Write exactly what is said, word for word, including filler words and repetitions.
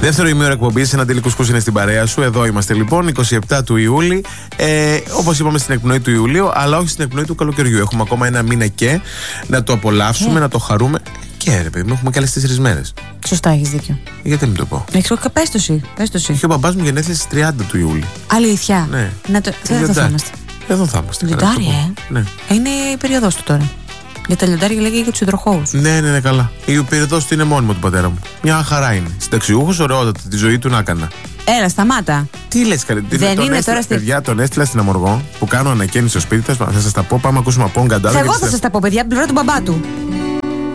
Δεύτερο ημίωρο εκπομπής, ένα τελικό σκούς είναι στην παρέα σου. Εδώ είμαστε λοιπόν, είκοσι επτά του Ιούλη. Ε, όπως είπαμε, στην εκπνοή του Ιουλίου, αλλά όχι στην εκπνοή του καλοκαιριού. Έχουμε ακόμα ένα μήνα και να το απολαύσουμε, yeah. να το χαρούμε. Και ρε παιδί μου, έχουμε και άλλες τέσσερις μέρες. Σωστά, έχεις δίκιο. Γιατί μην το πω. Έχεις πες το εσύ. Είχε ο μπαμπάς μου γενέθλια στις τριάντα του Ιούλη. Αλήθεια. Ναι. Να το... Δεν θα είμαστε. Εδώ θα είμαστε. Λιοντάρι, ε. Ναι. Είναι η περίοδος του τώρα. Για τα λιοντάρια λέγεται για τους υδροχόους. Ναι, ναι, ναι, καλά. Η περίοδος του είναι μόνιμο του πατέρα μου. Μια χαρά είναι. Συνταξιούχος, ωραιότατα. Τη ζωή του να έκανα. Έλα, σταμάτα. Τι λες, καλή. Δεν είναι έστειλα, τώρα στη... παιδιά, τον έστειλα στην Αμοργό που κάνω ανακαίνιση στο σπίτι. Θα σας τα πω, πάμε να ακούσουμε από γκαντάδα. Εγώ θα σας τα πω, παιδιά, από την πλευρά του μπαμπά του.